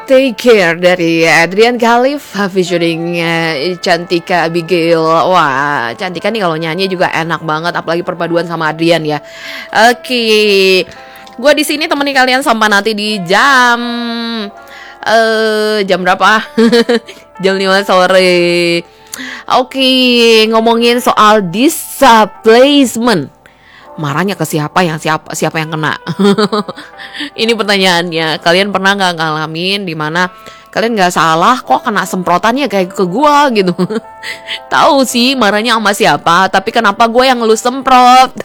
Take Care dari Adrian Khalif featuring Cantika Abigail. Wah, Cantika nih kalau nyanyi juga enak banget, apalagi perpaduan sama Adrian ya. Oke, gue di sini temani kalian sampai nanti di jam berapa? Jam 5 sore. Oke, ngomongin soal displacement. Marahnya ke siapa yang kena? Ini pertanyaannya. Kalian pernah nggak ngalamin di mana kalian nggak salah kok kena semprotannya kayak ke gua gitu? Tahu sih marahnya sama siapa, tapi kenapa gua yang lu semprot?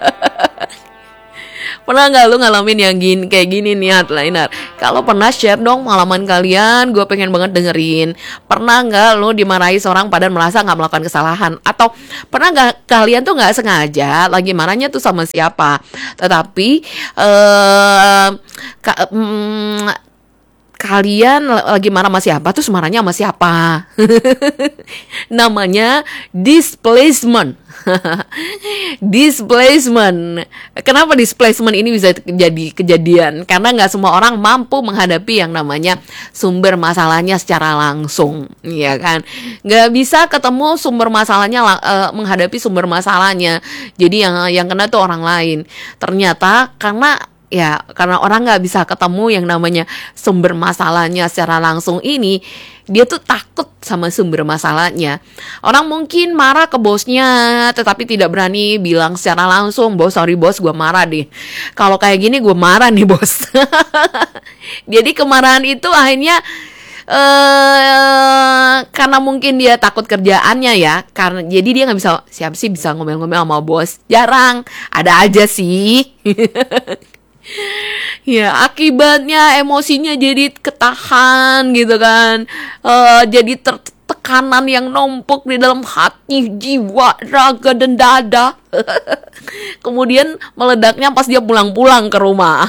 Pernah nggak lu ngalamin yang kayak gini nih headliner? Kalau pernah, share dong pengalaman kalian, gue pengen banget dengerin. Pernah nggak lu dimarahi seorang padahal merasa nggak melakukan kesalahan? Atau pernah nggak kalian tuh nggak sengaja lagi marahnya tuh sama siapa, tetapi kalian lagi marah sama siapa, terus marahnya sama siapa? Namanya displacement. Displacement. Kenapa displacement ini bisa jadi kejadian? Karena nggak semua orang mampu menghadapi yang namanya sumber masalahnya secara langsung, ya kan? Nggak bisa ketemu sumber masalahnya, menghadapi sumber masalahnya. Jadi yang kena tuh orang lain. Ternyata karena orang nggak bisa ketemu yang namanya sumber masalahnya secara langsung ini, dia tuh takut sama sumber masalahnya. Orang mungkin marah ke bosnya, tetapi tidak berani bilang secara langsung, "Bos, sorry bos, gue marah deh. Kalau kayak gini gue marah nih bos." Jadi kemarahan itu akhirnya karena mungkin dia takut kerjaannya ya, karena jadi dia nggak bisa, siapa sih bisa ngomel-ngomel sama bos? Jarang, ada aja sih. Ya, akibatnya emosinya jadi ketahan gitu kan. Jadi tekanan yang numpuk di dalam hati, jiwa, raga, dan dada. Kemudian meledaknya pas dia pulang-pulang ke rumah.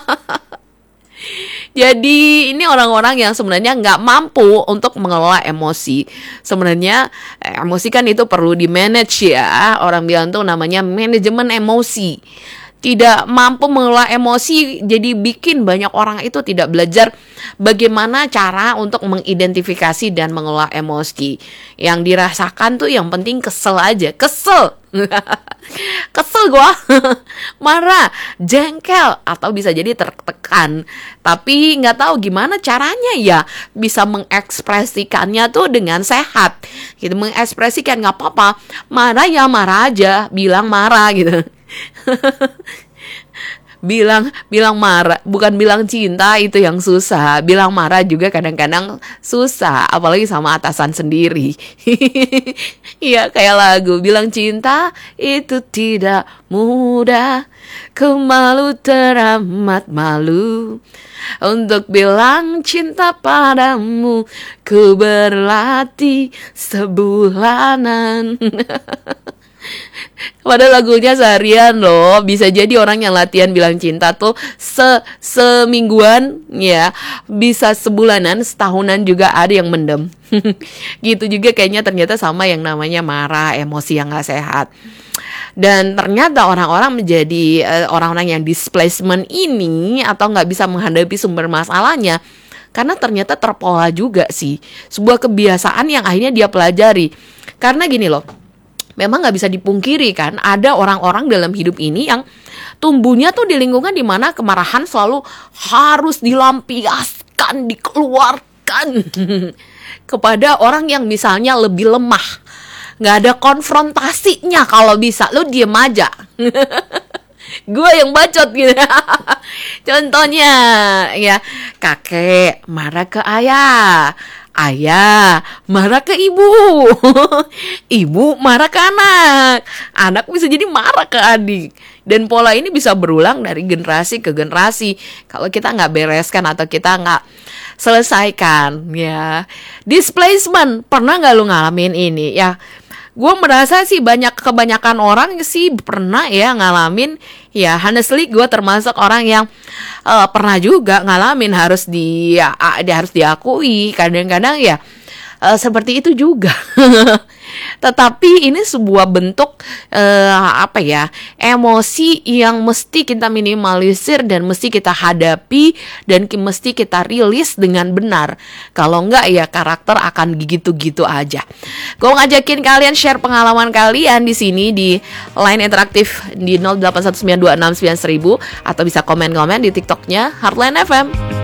Jadi ini orang-orang yang sebenarnya nggak mampu untuk mengelola emosi. Sebenarnya emosi kan itu perlu di-manage ya. Orang bilang tuh namanya manajemen emosi. Tidak mampu mengelola emosi, jadi bikin banyak orang itu tidak belajar bagaimana cara untuk mengidentifikasi dan mengelola emosi. Yang dirasakan tuh yang penting kesel aja, kesel. Kesel gua, marah, jengkel, atau bisa jadi tertekan. Tapi nggak tahu gimana caranya ya bisa mengekspresikannya tuh dengan sehat. Gitu, mengekspresikan nggak apa-apa, marah ya marah aja, bilang marah gitu. bilang marah, bukan bilang cinta itu yang susah. Bilang marah juga kadang-kadang susah, apalagi sama atasan sendiri. Iya, kayak lagu bilang cinta itu tidak mudah, ku malu teramat malu untuk bilang cinta padamu, ku berlatih sebulanan. Padahal lagunya seharian loh. Bisa jadi orang yang latihan bilang cinta tuh semingguan ya, bisa sebulanan, setahunan juga ada yang mendem. Gitu juga kayaknya ternyata sama yang namanya marah, emosi yang gak sehat. Dan ternyata orang-orang menjadi orang-orang yang displacement ini atau gak bisa menghadapi sumber masalahnya karena ternyata terpola juga sih, sebuah kebiasaan yang akhirnya dia pelajari. Karena gini loh, memang nggak bisa dipungkiri kan, ada orang-orang dalam hidup ini yang tumbuhnya tuh di lingkungan di mana kemarahan selalu harus dilampiaskan, dikeluarkan kepada orang yang misalnya lebih lemah. Nggak ada konfrontasinya, kalau bisa lo diem aja. Gue yang bacot gitu. Contohnya ya, kakek marah ke ayah, ayah marah ke ibu, ibu marah ke anak, anak bisa jadi marah ke adik. Dan pola ini bisa berulang dari generasi ke generasi kalau kita nggak bereskan atau kita nggak selesaikan ya. Displacement, pernah nggak lu ngalamin ini ya? Gue merasa sih kebanyakan orang sih pernah ya ngalamin ya. Honestly gue termasuk orang yang pernah juga ngalamin, harus diakui kadang-kadang ya seperti itu juga. Tetapi ini sebuah bentuk emosi yang mesti kita minimalisir dan mesti kita hadapi dan mesti kita rilis dengan benar. Kalau enggak ya karakter akan gitu-gitu aja. Gue ngajakin kalian share pengalaman kalian di sini di line interaktif di 0819269000 atau bisa komen-komen di TikToknya Heartline FM.